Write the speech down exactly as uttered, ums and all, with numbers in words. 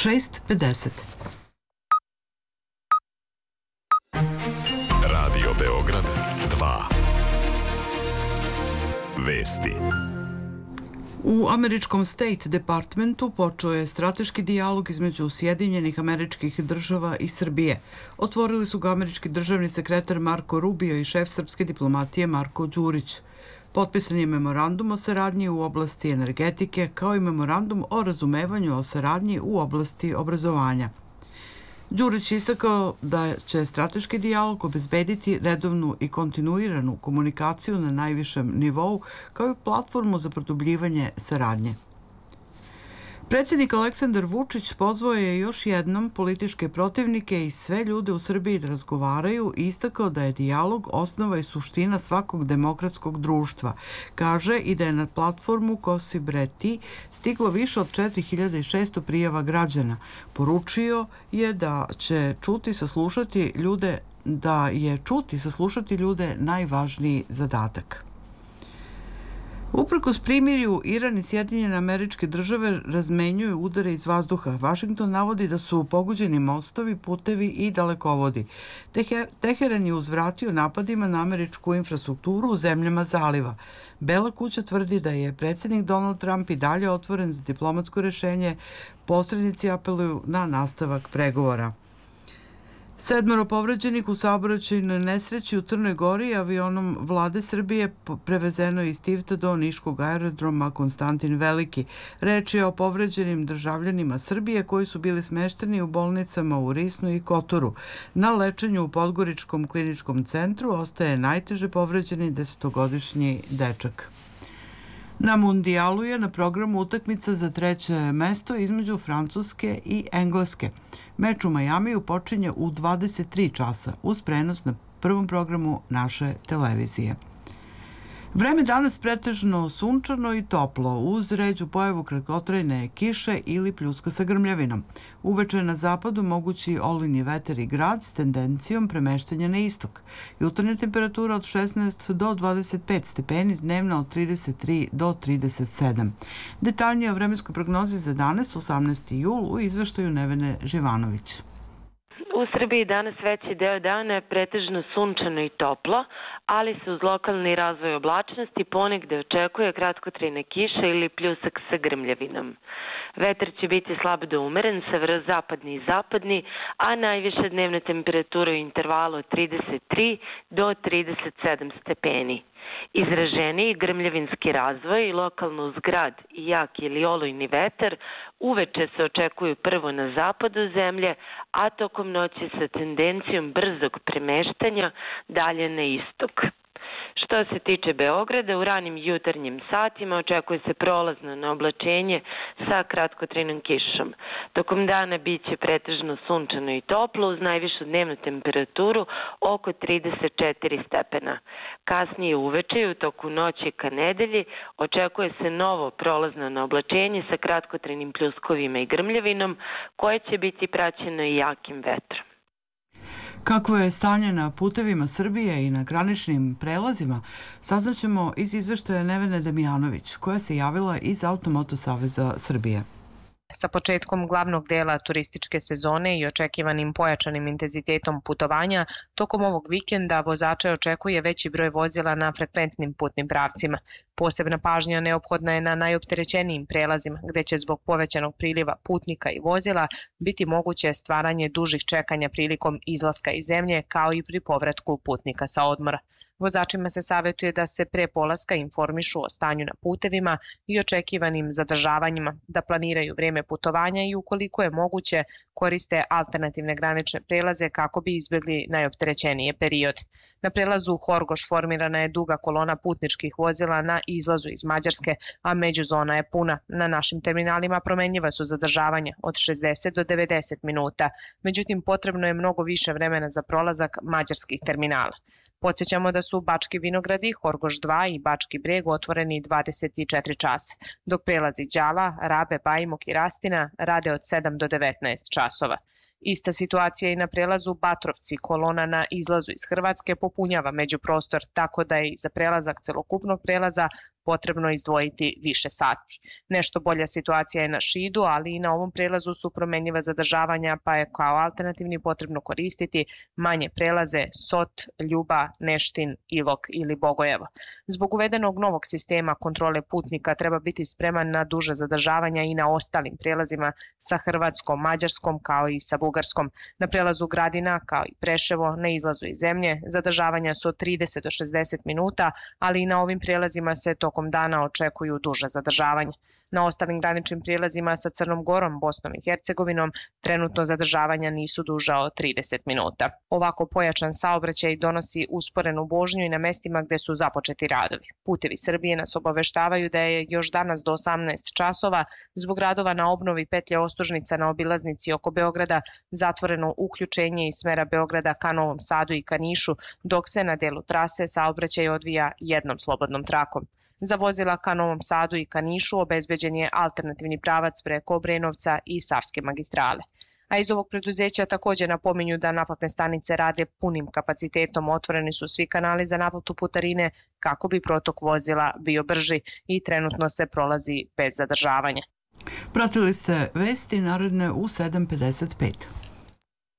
šest pedeset. Radio Beograd dva. Vesti. U američkom State Departmentu počeo je strateški dijalog između Sjedinjenih Američkih Država i Srbije. Otvorili su ga američki državni sekretar Marko Rubio i šef srpske diplomatije Marko Đurić. Potpisan je memorandum o saradnji u oblasti energetike, kao i memorandum o razumevanju o saradnji u oblasti obrazovanja. Đurić je istakao da će strateški dijalog obezbediti redovnu i kontinuiranu komunikaciju na najvišem nivou, kao i platformu za produbljivanje saradnje. Predsjednik Aleksandar Vučić pozvao je još jednom političke protivnike i sve ljude u Srbiji da razgovaraju i istakao da je dijalog osnova i suština svakog demokratskog društva. Kaže i da je na platformu Kosi bre ti stiglo više od četiri hiljade šesto prijava građana. Poručio je da će čuti saslušati ljude, da je čuti saslušati ljude najvažniji zadatak. Uprkos primirju, Iran i Sjedinjene Američke Države razmenjuju udare iz vazduha. Vašington navodi da su pogođeni mostovi, putevi i dalekovodi. Teheran je uzvratio napadima na američku infrastrukturu u zemljama zaliva. Bela kuća tvrdi da je predsjednik Donald Trump i dalje otvoren za diplomatsko rešenje. Posrednici apeluju na nastavak pregovora. Sedmoro povređenih u saobraćajnoj nesreći u Crnoj Gori avionom vlade Srbije prevezeno je iz Tivta do niškog aerodroma Konstantin Veliki. Reč je o povređenim državljanima Srbije koji su bili smešteni u bolnicama u Risnu i Kotoru. Na lečenju u Podgoričkom kliničkom centru ostaje najteže povređeni desetogodišnji dečak. Na mundijalu je na programu utakmica za treće mesto između Francuske i Engleske. Meč u Majamiju počinje u dvadeset tri časa uz prenos na prvom programu naše televizije. Vreme danas pretežno sunčano i toplo, uz ređu pojavu kratkotrajne kiše ili pljuska sa grmljavinom. Uveče na zapadu mogući olujni vetar i grad s tendencijom premeštanja na istok. Jutarnja temperatura od šesnaest do dvadeset pet stepeni, dnevna od trideset tri do trideset sedam. Detaljnije o vremenskoj prognozi za danas, osamnaesti jul, u izveštaju Nevene Živanović. U Srbiji danas veći deo dana je pretežno sunčano i toplo, ali se uz lokalni razvoj oblačnosti ponegde očekuje kratkotrajna kiša ili pljusak sa grmljavinom. Vetar će biti slab do umeren, severozapadni i zapadni, a najviša dnevna temperatura u intervalu od trideset tri do trideset sedam stepeni. Izraženiji grmljavinski razvoj i lokalno uz grad i jak ili olujni vetar uveče se očekuju prvo na zapadu zemlje, a tokom noći sa tendencijom brzog premeštanja dalje na istok. Što se tiče Beograda, u ranim jutarnjim satima očekuje se prolazno na oblačenje sa kratkotrajnom kišom. Tokom dana biće pretežno sunčano i toplo uz najvišu dnevnu temperaturu oko trideset četiri stepena. Kasnije uveče i u toku noći ka nedelji očekuje se novo prolazno na oblačenje sa kratkotrajnim pljuskovima i grmljavinom koje će biti praćeno i jakim vetrom. Kakvo je stanje na putevima Srbije i na graničnim prelazima, saznaćemo iz izveštaja Nevene Damjanović, koja se javila iz Automoto saveza Srbije. Sa početkom glavnog dela turističke sezone i očekivanim pojačanim intenzitetom putovanja, tokom ovog vikenda vozače očekuje veći broj vozila na frekventnim putnim pravcima. Posebna pažnja neophodna je na najopterećenijim prelazima, gde će zbog povećanog priliva putnika i vozila biti moguće stvaranje dužih čekanja prilikom izlaska iz zemlje, kao i pri povratku putnika sa odmora. Vozačima se savjetuje da se pre polaska informišu o stanju na putevima i očekivanim zadržavanjima, da planiraju vreme putovanja i ukoliko je moguće koriste alternativne granične prelaze kako bi izbjegli najopterećenije periode. Na prelazu Horgoš formirana je duga kolona putničkih vozila na izlazu iz Mađarske, a međuzona je puna. Na našim terminalima promenljiva su zadržavanja od šezdeset do devedeset minuta, međutim potrebno je mnogo više vremena za prolazak mađarskih terminala. Podsjećamo da su Bački Vinogradi, Horgoš dva i Bački Breg otvoreni dvadeset četiri časa, dok prelazi Đala, Rabe, Bajmok i Rastina rade od sedam do devetnaest časova. Ista situacija i na prelazu Batrovci, kolona na izlazu iz Hrvatske popunjava međuprostor, tako da je i za prelazak celokupnog prelaza potrebno izdvojiti više sati. Nešto bolja situacija je na Šidu, ali i na ovom prelazu su promenljiva zadržavanja, pa je kao alternativni potrebno koristiti manje prelaze Sot, Ljuba, Neštin, Ilok ili Bogojevo. Zbog uvedenog novog sistema kontrole putnika treba biti spreman na duže zadržavanja i na ostalim prelazima sa Hrvatskom, Mađarskom kao i sa Bugarskom. Na prelazu Gradina kao i Preševo na izlazu iz zemlje zadržavanja su od trideset do šezdeset minuta, ali i na ovim prelazima se tokom dana očekuju duže zadržavanja. Na ostalim graničnim prijelazima sa Crnom Gorom, Bosnom i Hercegovinom trenutno zadržavanja nisu duža od trideset minuta. Ovako pojačan saobraćaj donosi usporenu vožnju i na mestima gde su započeti radovi. Putevi Srbije nas obaveštavaju da je još danas do osamnaest časova zbog radova na obnovi petlje Ostužnica na obilaznici oko Beograda zatvoreno uključenje iz smera Beograda ka Novom Sadu i ka Nišu, dok se na delu trase saobraćaj odvija jednom slobodnom trakom. Za vozila ka Novom Sadu i ka Nišu obezbeđen je alternativni pravac preko Obrenovca i Savske magistrale. A iz ovog preduzeća takođe napominju da naplatne stanice rade punim kapacitetom, otvoreni su svi kanali za naplatu putarine kako bi protok vozila bio brži i trenutno se prolazi bez zadržavanja. Pratili ste vesti narodne u sedam pedeset pet.